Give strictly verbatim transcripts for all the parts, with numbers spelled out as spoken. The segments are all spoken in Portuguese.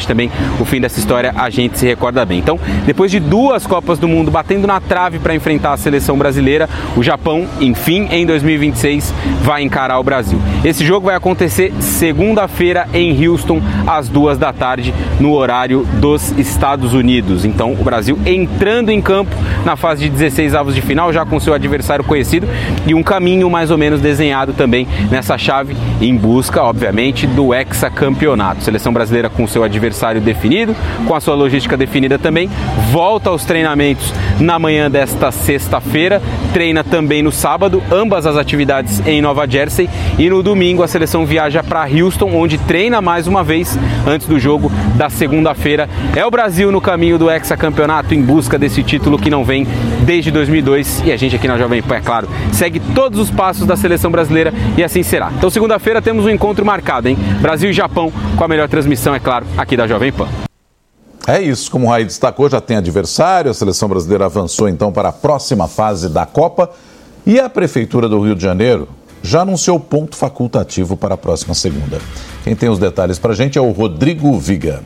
infelizmente também o fim dessa história a gente se recorda bem. Então, depois de duas Copas do Mundo batendo na trave para enfrentar a seleção brasileira, o Japão, enfim, em dois mil e vinte e seis, vai encarar o Brasil. Esse jogo vai acontecer segunda-feira em Houston, às duas da tarde, no horário dos Estados Unidos. Então, o Brasil entrando em campo na fase de dezesseis avos de final, já com seu adversário conhecido e um caminho mais ou menos desenhado também nessa chave, em busca, obviamente, do hexacampeonato. Seleção brasileira com seu adversário definido, com a sua logística definida também, volta aos treinamentos na manhã desta sexta-feira, treina também no sábado, ambas as atividades em Nova Jersey, e no domingo a seleção viaja para Houston, onde treina mais uma vez antes do jogo da segunda-feira. É o Brasil no caminho do hexacampeonato, em busca desse título que não vem desde dois mil e dois, e a gente aqui na Jovem Pan, é claro, segue todos os passos da seleção brasileira e assim será. Então, segunda-feira temos um encontro marcado, hein? Brasil e Japão, com a melhor transmissão, é claro, aqui da Jovem Pan. É isso, como o Raí destacou, já tem adversário, a seleção brasileira avançou então para a próxima fase da Copa e a Prefeitura do Rio de Janeiro já anunciou ponto facultativo para a próxima segunda. Quem tem os detalhes para a gente é o Rodrigo Viga.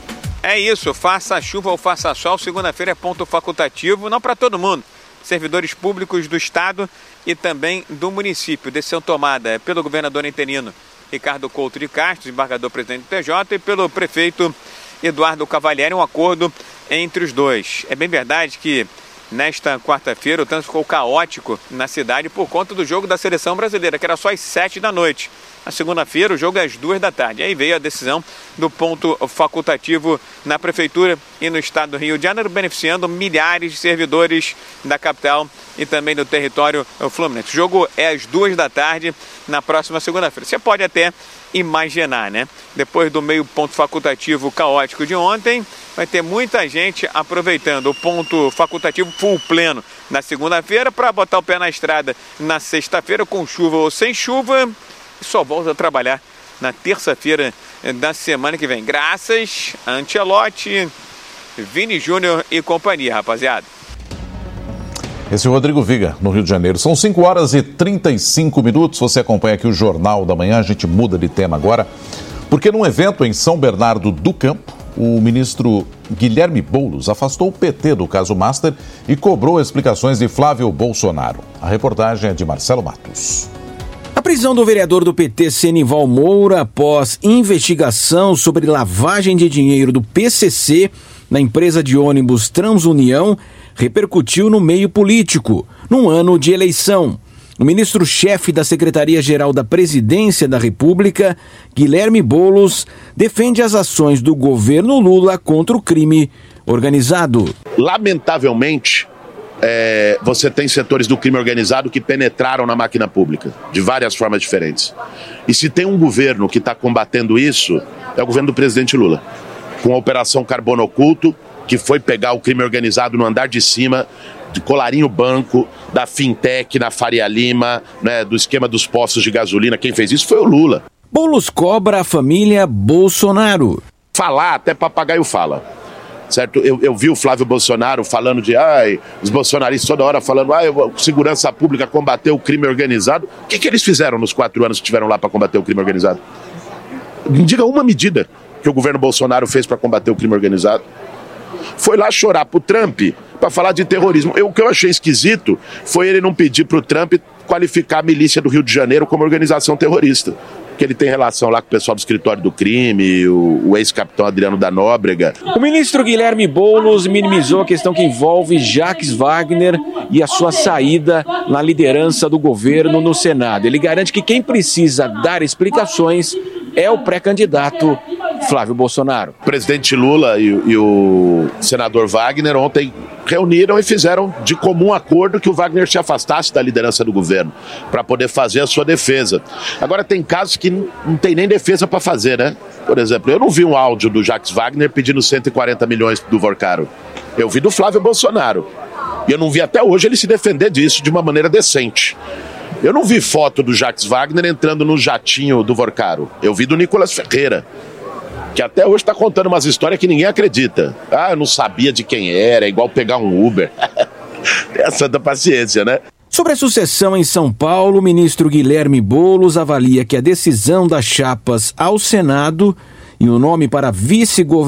É isso, faça chuva ou faça sol, segunda-feira é ponto facultativo, não para todo mundo. Servidores públicos do Estado e também do município. Decisão tomada pelo governador interino Ricardo Couto de Castro, desembargador-presidente do T J, e pelo prefeito Eduardo Cavalieri, um acordo entre os dois. É bem verdade que nesta quarta-feira o trânsito ficou caótico na cidade por conta do jogo da seleção brasileira, que era só às sete da noite. Na segunda-feira o jogo é às duas da tarde. Aí veio a decisão do ponto facultativo na Prefeitura e no Estado do Rio de Janeiro, beneficiando milhares de servidores da capital e também do território fluminense. O jogo é às duas da tarde na próxima segunda-feira. Você pode até imaginar, né? Depois do meio ponto facultativo caótico de ontem, vai ter muita gente aproveitando o ponto facultativo full pleno na segunda-feira para botar o pé na estrada na sexta-feira, com chuva ou sem chuva, e só volta a trabalhar na terça-feira da semana que vem. Graças a Ancelotti, Vini Júnior e companhia, rapaziada. Esse é o Rodrigo Viga, no Rio de Janeiro. São cinco horas e trinta e cinco minutos. Você acompanha aqui o Jornal da Manhã. A gente muda de tema agora, porque num evento em São Bernardo do Campo, o ministro Guilherme Boulos afastou o P T do caso Master e cobrou explicações de Flávio Bolsonaro. A reportagem é de Marcelo Matos. A prisão do vereador do P T, Senival Moura, após investigação sobre lavagem de dinheiro do P C C na empresa de ônibus Transunião, repercutiu no meio político, num ano de eleição. O ministro-chefe da Secretaria-Geral da Presidência da República, Guilherme Boulos, defende as ações do governo Lula contra o crime organizado. Lamentavelmente, é, você tem setores do crime organizado que penetraram na máquina pública, de várias formas diferentes. E se tem um governo que está combatendo isso, é o governo do presidente Lula, com a Operação Carbono Oculto, que foi pegar o crime organizado no andar de cima, de colarinho banco, da fintech na Faria Lima, né, do esquema dos postos de gasolina. Quem fez isso foi o Lula. Boulos cobra a família Bolsonaro. Falar, até papagaio fala. Certo? Eu, eu vi o Flávio Bolsonaro falando de, ai, os bolsonaristas toda hora falando, ai, segurança pública combateu o crime organizado. O que, que eles fizeram nos quatro anos que estiveram lá para combater o crime organizado? Me diga uma medida que o governo Bolsonaro fez para combater o crime organizado. Foi lá chorar pro Trump para falar de terrorismo. Eu, o que eu achei esquisito foi ele não pedir pro Trump qualificar a milícia do Rio de Janeiro como organização terrorista. Que ele tem relação lá com o pessoal do escritório do crime, o, o ex-capitão Adriano da Nóbrega. O ministro Guilherme Boulos minimizou a questão que envolve Jacques Wagner e a sua saída na liderança do governo no Senado. Ele garante que quem precisa dar explicações é o pré-candidato Flávio Bolsonaro. O presidente Lula e, e o senador Wagner ontem reuniram e fizeram de comum acordo que o Wagner se afastasse da liderança do governo, para poder fazer a sua defesa. Agora, tem casos que não, não tem nem defesa para fazer, né? Por exemplo, eu não vi um áudio do Jacques Wagner pedindo cento e quarenta milhões do Vorcaro. Eu vi do Flávio Bolsonaro. E eu não vi até hoje ele se defender disso de uma maneira decente. Eu não vi foto do Jacques Wagner entrando no jatinho do Vorcaro. Eu vi do Nicolas Ferreira, que até hoje está contando umas histórias que ninguém acredita. Ah, eu não sabia de quem era, é igual pegar um Uber. Tem a santa paciência, né? Sobre a sucessão em São Paulo, o ministro Guilherme Boulos avalia que a decisão das chapas ao Senado e o nome para vice-governador